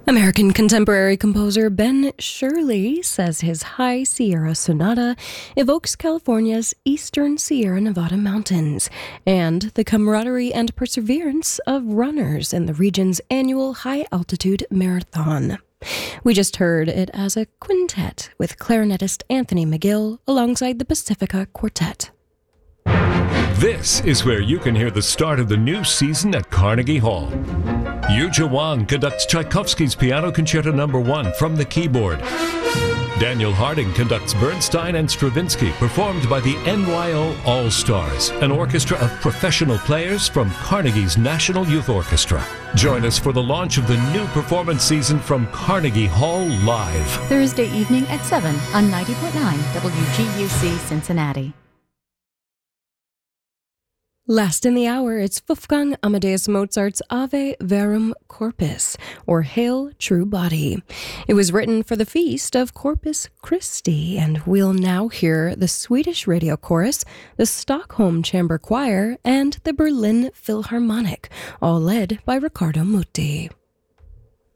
American contemporary composer Ben Shirley says his High Sierra Sonata evokes California's eastern Sierra Nevada mountains and the camaraderie and perseverance of runners in the region's annual high-altitude marathon. We just heard it as a quintet with clarinetist Anthony McGill alongside the Pacifica Quartet. This is where you can hear the start of the new season at Carnegie Hall. Yuja Wang conducts Tchaikovsky's Piano Concerto No. 1 from the keyboard. Daniel Harding conducts Bernstein and Stravinsky, performed by the NYO All-Stars, an orchestra of professional players from Carnegie's National Youth Orchestra. Join us for the launch of the new performance season from Carnegie Hall Live. Thursday evening at 7 on 90.9 WGUC Cincinnati. Last in the hour, it's Wolfgang Amadeus Mozart's Ave Verum Corpus, or Hail True Body. It was written for the feast of Corpus Christi, and we'll now hear the Swedish Radio Chorus, the Stockholm Chamber Choir, and the Berlin Philharmonic, all led by Riccardo Muti.